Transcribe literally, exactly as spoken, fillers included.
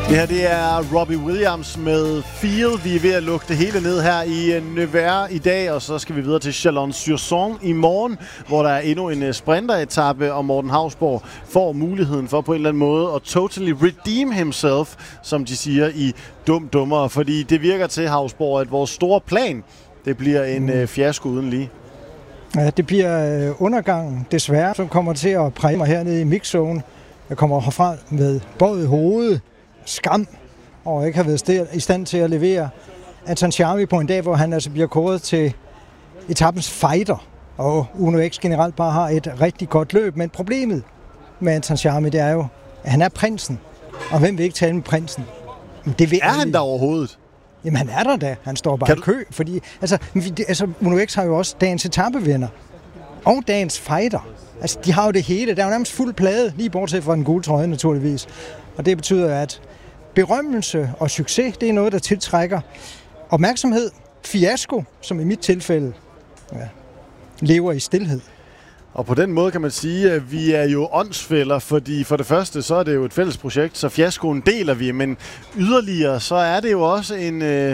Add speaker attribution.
Speaker 1: Det her det er Robbie Williams med Feel. Vi er ved at lukke det hele ned her i Nevers i dag, og så skal vi videre til Chalon-sur-Saône i morgen, hvor der er endnu en sprinteretappe, og Morten Hausborg får muligheden for på en eller anden måde at totally redeem himself, som de siger i Dum Dummere. Fordi det virker til, Hausborg, at vores store plan, det bliver en mm. fiasko uden lige.
Speaker 2: Ja, det bliver undergangen, desværre, som kommer til at præge mig hernede i mixzone. Jeg kommer herfra med bøjet hoved, skam, og ikke har været i stand til at levere Anton Charmi på en dag, hvor han altså bliver kåret til etapens fighter. Og Uno X generelt bare har et rigtig godt løb, men problemet med Anton Charmi, det er jo, at han er prinsen. Og hvem vil ikke tale med prinsen? Men det vil
Speaker 1: er han der overhovedet?
Speaker 2: Jamen han er der da. Han står bare i kø, fordi altså, altså Uno X har jo også dagens etapevinder og dagens fighter. Altså de har jo det hele. Der er jo nærmest fuld plade, lige bortset fra den gule trøje naturligvis. Og det betyder, at berømmelse og succes, det er noget, der tiltrækker opmærksomhed. Fiasko, som i mit tilfælde ja, lever i stilhed.
Speaker 1: Og på den måde kan man sige, at vi er jo åndsfælder, fordi for det første, så er det jo et fælles projekt, så fiaskoen deler vi, men yderligere, så er det jo også en... Øh